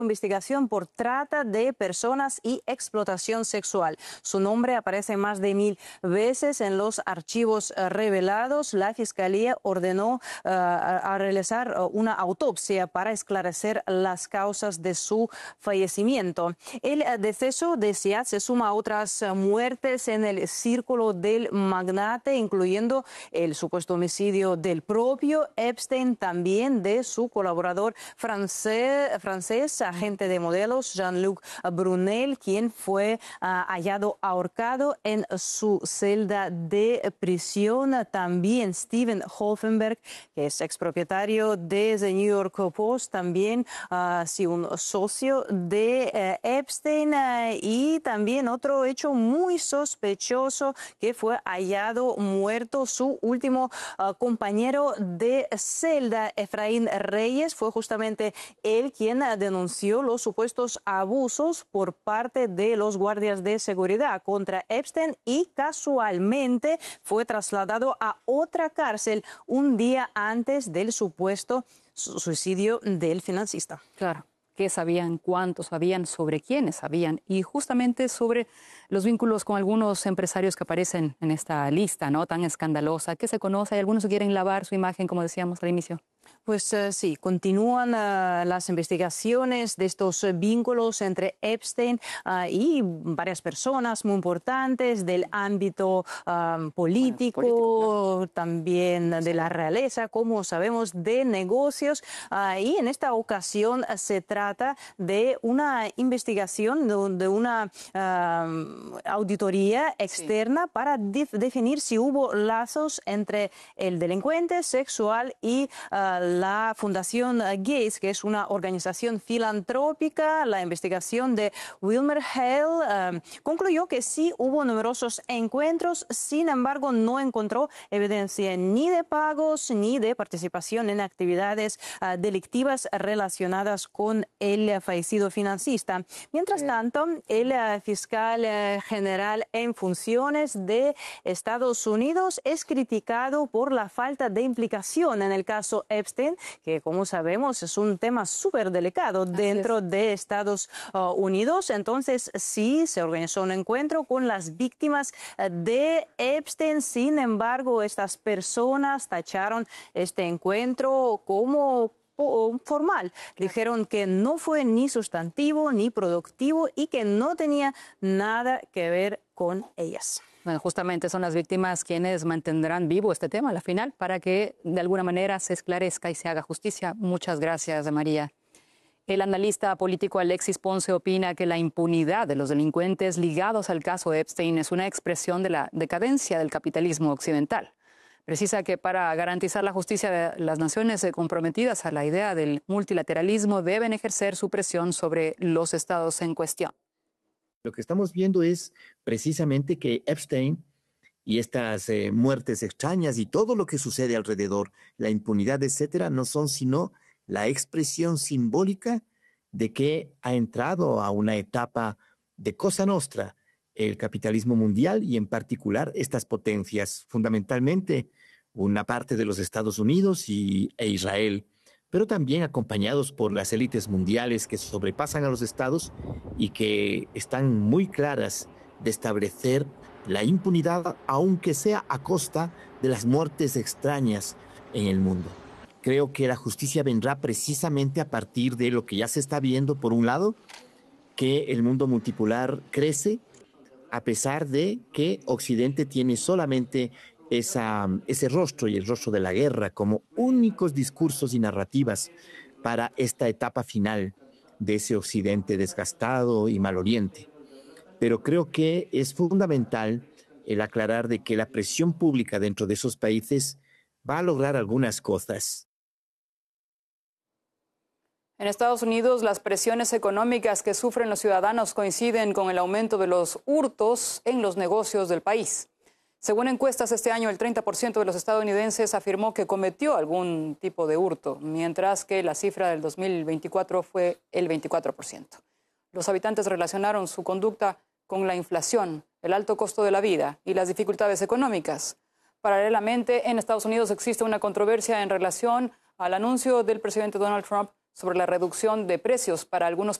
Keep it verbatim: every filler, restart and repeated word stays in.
investigación por trata de personas y explotación sexual. Su nombre aparece más de mil veces en los archivos uh, revelados. La Fiscalía ordenó uh, a, a realizar uh, una autopsia para esclarecer las causas de su fallecimiento. El uh, deceso de Ziad se suma a otras uh, muertes en el círculo del magnate, incluyendo el supuesto homicidio del propio Epstein, también de su colaborador francés, francés agente de modelos Jean-Luc Brunel, quien fue uh, hallado ahorcado en su celda de prisión. También Steven Hoffenberg, que es expropietario de The New York Post, también uh, sí, un socio de uh, Epstein, uh, y también otro hecho muy sospechoso, que fue hallado muerto su último uh, compañero de celda, Efraín Reyes. Fue justamente él quien uh, denunció los supuestos abusos por parte de los guardias de seguridad contra Epstein y casualmente fue trasladado a otra cárcel un día antes del supuesto suicidio del financista. Claro. ¿Qué sabían? ¿Cuántos sabían? ¿Sobre quiénes sabían? Y justamente sobre los vínculos con algunos empresarios que aparecen en esta lista, ¿no?, tan escandalosa, que se conoce. Hay algunos que quieren lavar su imagen, como decíamos al inicio. Pues uh, sí, continúan uh, las investigaciones de estos uh, vínculos entre Epstein uh, y varias personas muy importantes del ámbito um, político, bueno, político claro. también sí. de la realeza, como sabemos, de negocios. Uh, y en esta ocasión uh, se trata de una investigación, de, de una uh, auditoría externa sí. para definir si hubo lazos entre el delincuente sexual y uh, la Fundación Gates, que es una organización filantrópica. La investigación de Wilmer Hale uh, concluyó que sí hubo numerosos encuentros, sin embargo no encontró evidencia ni de pagos ni de participación en actividades uh, delictivas relacionadas con el fallecido financista. Mientras tanto, el uh, fiscal uh, general en funciones de Estados Unidos es criticado por la falta de implicación en el caso Epstein, que como sabemos es un tema súper delicado dentro de Estados uh, Unidos. Entonces sí se organizó un encuentro con las víctimas uh, de Epstein. Sin embargo, estas personas tacharon este encuentro como formal. Dijeron que no fue ni sustantivo ni productivo y que no tenía nada que ver con ellas. Bueno, justamente son las víctimas quienes mantendrán vivo este tema a la final para que de alguna manera se esclarezca y se haga justicia. Muchas gracias, María. El analista político Alexis Ponce opina que la impunidad de los delincuentes ligados al caso Epstein es una expresión de la decadencia del capitalismo occidental. Precisa que para garantizar la justicia de las naciones comprometidas a la idea del multilateralismo deben ejercer su presión sobre los estados en cuestión. Lo que estamos viendo es precisamente que Epstein y estas eh, muertes extrañas y todo lo que sucede alrededor, la impunidad, etcétera, no son sino la expresión simbólica de que ha entrado a una etapa de Cosa Nostra el capitalismo mundial y en particular estas potencias, fundamentalmente una parte de los Estados Unidos y, e Israel, pero también acompañados por las élites mundiales que sobrepasan a los estados y que están muy claras de establecer la impunidad, aunque sea a costa de las muertes extrañas en el mundo. Creo que la justicia vendrá precisamente a partir de lo que ya se está viendo, por un lado, que el mundo multipolar crece, a pesar de que Occidente tiene solamente esa, ese rostro y el rostro de la guerra como únicos discursos y narrativas para esta etapa final de ese Occidente desgastado y maloliente. Pero creo que es fundamental el aclarar de que la presión pública dentro de esos países va a lograr algunas cosas. En Estados Unidos, las presiones económicas que sufren los ciudadanos coinciden con el aumento de los hurtos en los negocios del país. Según encuestas este año, el treinta por ciento de los estadounidenses afirmó que cometió algún tipo de hurto, mientras que la cifra del dos mil veinticuatro fue el veinticuatro por ciento. Los habitantes relacionaron su conducta con la inflación, el alto costo de la vida y las dificultades económicas. Paralelamente, en Estados Unidos existe una controversia en relación al anuncio del presidente Donald Trump sobre la reducción de precios para algunos